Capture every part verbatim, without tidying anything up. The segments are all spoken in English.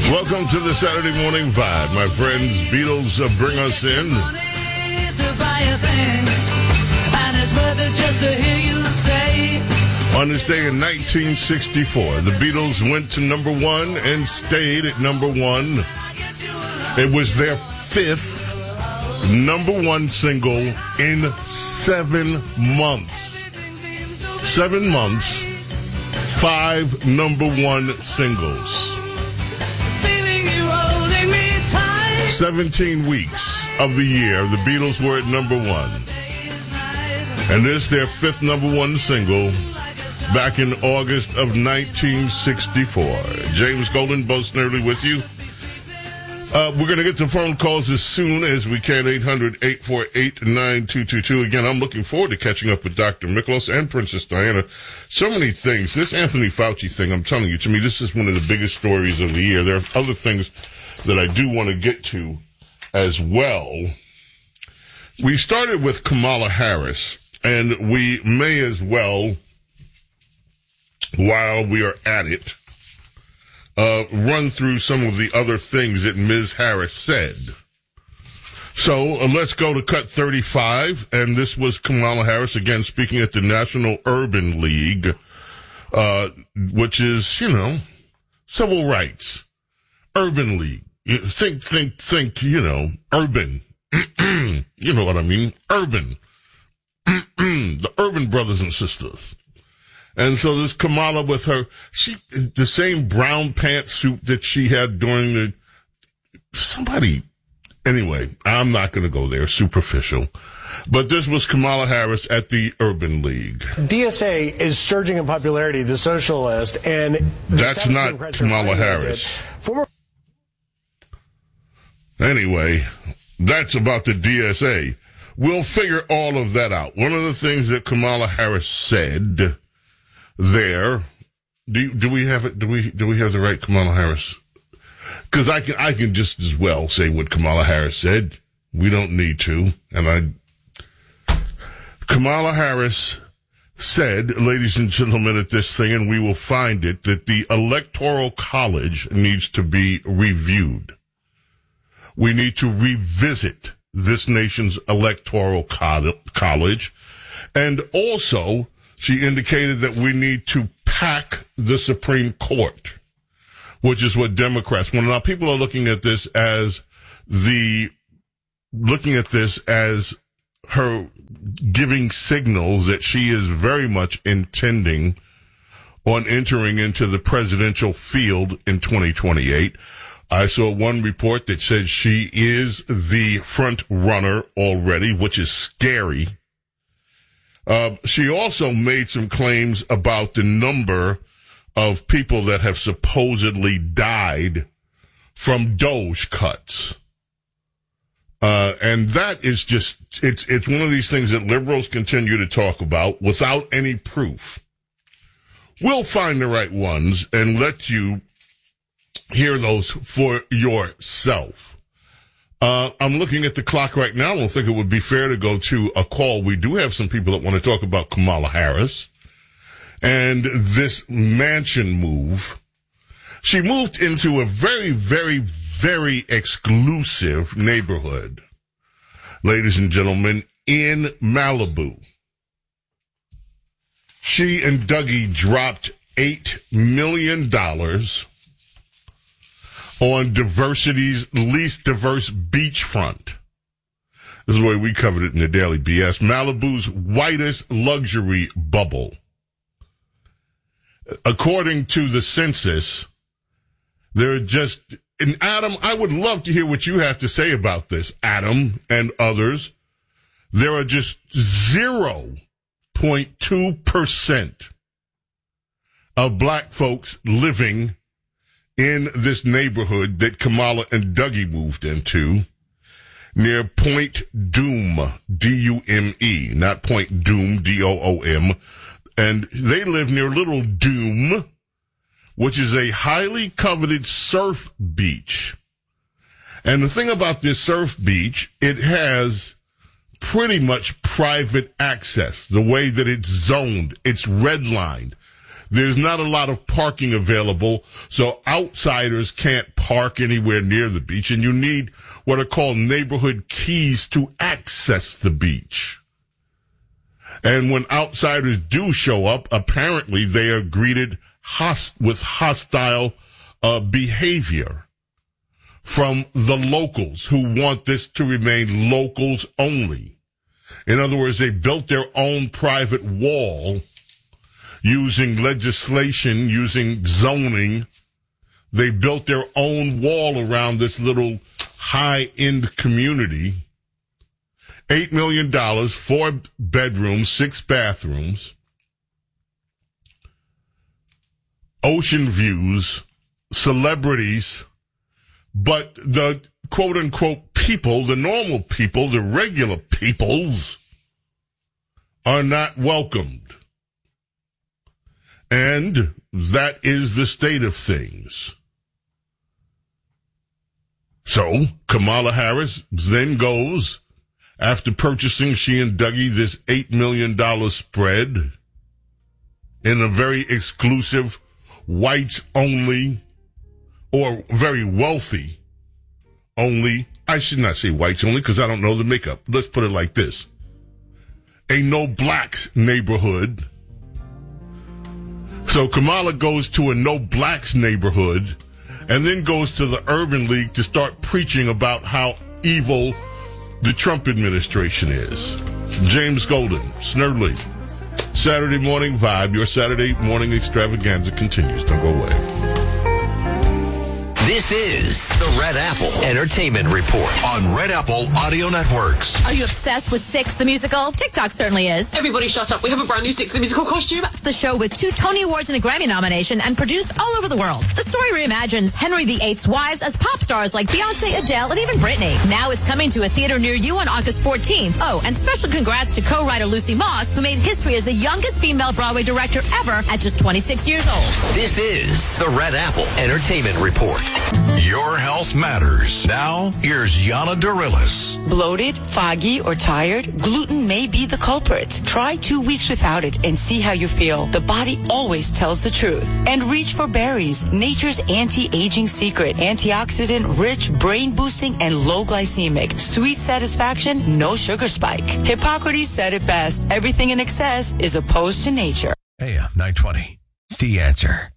Welcome to the Saturday Morning Vibe. My friends, Beatles uh, bring us in. On this day in nineteen sixty-four, the Beatles went to number one and stayed at number one. It was their fifth number one single in seven months. Seven months, five number one singles. seventeen weeks of the year, the Beatles were at number one. And this, their fifth number one single back in August of nineteen sixty-four. James Golden, Bo Snerdley with you. Uh, we're going to get to phone calls as soon as we can, eight hundred, eight four eight, nine two two two. Again, I'm looking forward to catching up with Doctor Miklos and Princess Diana. So many things. This Anthony Fauci thing, I'm telling you, to me, this is one of the biggest stories of the year. There are other things that I do want to get to as well. We started with Kamala Harris, and we may as well, while we are at it, uh, run through some of the other things that Miz Harris said. So uh, let's go to cut thirty-five, and this was Kamala Harris, again, speaking at the National Urban League, uh, which is, you know, civil rights. Urban League. Think, think, think, you know, urban. You know what I mean? Urban. The urban brothers and sisters. And so this Kamala with her, she, the same brown pantsuit that she had during the, somebody, anyway, I'm not going to go there, superficial. But this was Kamala Harris at the Urban League. D S A is surging in popularity, the socialist, and that's not Kamala Harris. Former Anyway, that's about the D S A. We'll figure all of that out. One of the things that Kamala Harris said there, do do we have it? Do we do we have the right Kamala Harris? Because I can I can just as well say what Kamala Harris said. We don't need to. And I, Kamala Harris said, ladies and gentlemen, at this thing, and we will find it, that the Electoral College needs to be reviewed. We need to revisit this nation's electoral co- college. And also, she indicated that we need to pack the Supreme Court, which is what Democrats want. Now, people are looking at this as the, looking at this as her giving signals that she is very much intending on entering into the presidential field in twenty twenty-eight. I saw one report that said she is the front runner already, which is scary. Uh, she also made some claims about the number of people that have supposedly died from Doge cuts. Uh, and that is just, it's, it's one of these things that liberals continue to talk about without any proof. We'll find the right ones and let you hear those for yourself. Uh, I'm looking at the clock right now. I don't think it would be fair to go to a call. We do have some people that want to talk about Kamala Harris and this mansion move. She moved into a very, very, very exclusive neighborhood, ladies and gentlemen, in Malibu. She and Dougie dropped eight million dollars on diversity's least diverse beachfront. This is the way we covered it in the Daily B S. Malibu's whitest luxury bubble. According to the census, there are just, and Adam, I would love to hear what you have to say about this, Adam and others. There are just zero point two percent of black folks living in this neighborhood that Kamala and Dougie moved into, near Point Doom, D U M E, not Point Doom, D O O M. And they live near Little Doom, which is a highly coveted surf beach. And the thing about this surf beach, it has pretty much private access, the way that it's zoned, it's redlined. There's not a lot of parking available, so outsiders can't park anywhere near the beach, and you need what are called neighborhood keys to access the beach. And when outsiders do show up, apparently they are greeted host- with hostile uh, behavior from the locals who want this to remain locals only. In other words, they built their own private wall using legislation, using zoning. They built their own wall around this little high-end community. Eight million dollars, four bedrooms, six bathrooms, ocean views, celebrities, but the quote-unquote people, the normal people, the regular peoples, are not welcomed. And that is the state of things. So, Kamala Harris then goes, after purchasing, she and Dougie, this eight million dollars spread in a very exclusive, whites-only, or very wealthy only, I should not say whites only because I don't know the makeup. Let's put it like this. A no-blacks neighborhood. So Kamala goes to a no-blacks neighborhood and then goes to the Urban League to start preaching about how evil the Trump administration is. James Golden, Snerdley. Saturday Morning Vibe, your Saturday morning extravaganza continues. Don't go away. This is the Red Apple Entertainment Report on Red Apple Audio Networks. Are you obsessed with Six the Musical? TikTok certainly is. Everybody shut up. We have a brand new Six the Musical costume. It's the show with two Tony Awards and a Grammy nomination and produced all over the world. The story reimagines Henry the Eighth's wives as pop stars like Beyonce, Adele, and even Britney. Now it's coming to a theater near you on August fourteenth. Oh, and special congrats to co-writer Lucy Moss, who made history as the youngest female Broadway director ever at just twenty-six years old. This is the Red Apple Entertainment Report. Your health matters. Now, here's Yana Dorillis. Bloated, foggy, or tired? Gluten may be the culprit. Try two weeks without it and see how you feel. The body always tells the truth. And reach for berries, nature's anti-aging secret. Antioxidant, rich, brain-boosting, and low glycemic. Sweet satisfaction, no sugar spike. Hippocrates said it best. Everything in excess is opposed to nature. A M nine twenty. The Answer.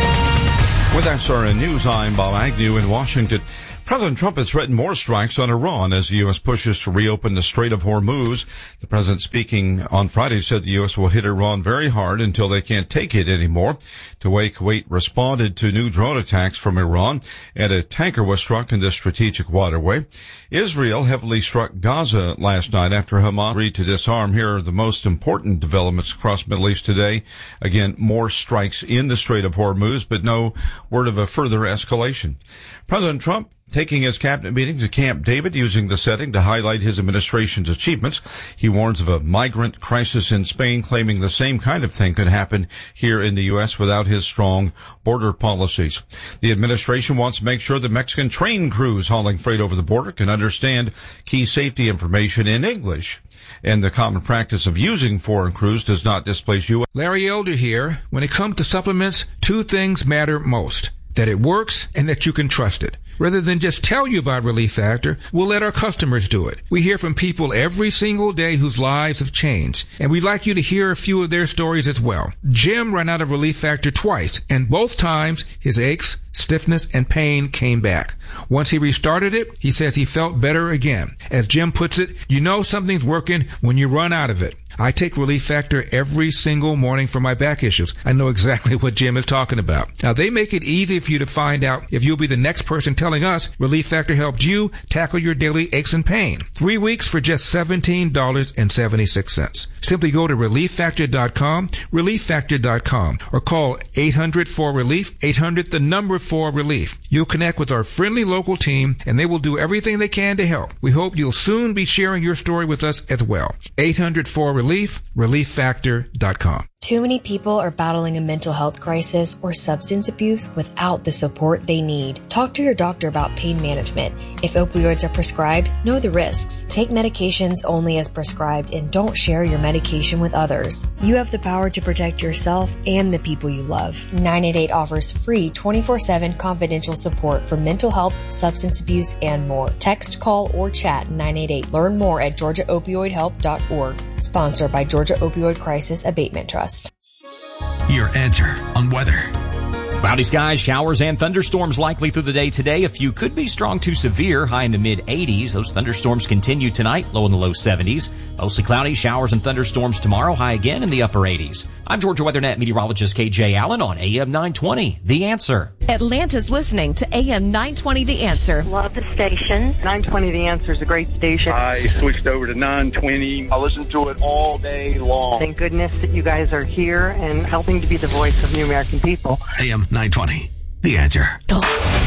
With S R N News, I'm Bob Agnew in Washington. President Trump has threatened more strikes on Iran as the U S pushes to reopen the Strait of Hormuz. The president, speaking on Friday, said the U S will hit Iran very hard until they can't take it anymore. The way Kuwait responded to new drone attacks from Iran, and a tanker was struck in the strategic waterway. Israel heavily struck Gaza last night after Hamas agreed to disarm. Here are the most important developments across the Middle East today. Again, more strikes in the Strait of Hormuz, but no word of a further escalation. President Trump taking his cabinet meeting to Camp David, using the setting to highlight his administration's achievements. He warns of a migrant crisis in Spain, claiming the same kind of thing could happen here in the U S without his strong border policies. The administration wants to make sure that Mexican train crews hauling freight over the border can understand key safety information in English. And the common practice of using foreign crews does not displace U S Larry Elder here. When it comes to supplements, two things matter most: that it works and that you can trust it. Rather than just tell you about Relief Factor, we'll let our customers do it. We hear from people every single day whose lives have changed, and we'd like you to hear a few of their stories as well. Jim ran out of Relief Factor twice, and both times his aches, stiffness, and pain came back. Once he restarted it, he says he felt better again. As Jim puts it, you know something's working when you run out of it. I take Relief Factor every single morning for my back issues. I know exactly what Jim is talking about. Now, they make it easy for you to find out if you'll be the next person telling us Relief Factor helped you tackle your daily aches and pain. Three weeks for just seventeen dollars and seventy-six cents. Simply go to relief factor dot com, relief factor dot com, or call eight hundred four relief, eight hundred the number four relief. You'll connect with our friendly local team, and they will do everything they can to help. We hope you'll soon be sharing your story with us as well. eight hundred four relief, relief factor dot com. Too many people are battling a mental health crisis or substance abuse without the support they need. Talk to your doctor about pain management. If opioids are prescribed, know the risks. Take medications only as prescribed and don't share your medication with others. You have the power to protect yourself and the people you love. nine eight eight offers free twenty-four seven confidential support for mental health, substance abuse, and more. Text, call, or chat nine eight eight. Learn more at georgia opioid help dot org. Sponsored by Georgia Opioid Crisis Abatement Trust. Your answer on weather. Cloudy skies, showers, and thunderstorms likely through the day today. A few could be strong to severe, high in the mid eighties. Those thunderstorms continue tonight, low in the low seventies. Mostly cloudy, showers, and thunderstorms tomorrow, high again in the upper eighties. I'm Georgia WeatherNet meteorologist K J Allen on A M nine twenty, The Answer. Atlanta's listening to A M nine twenty, The Answer. Love the station. nine twenty The Answer is a great station. I switched over to nine twenty. I listen to it all day long. Thank goodness that you guys are here and helping to be the voice of the American people. A M nine twenty, The Answer. Oh.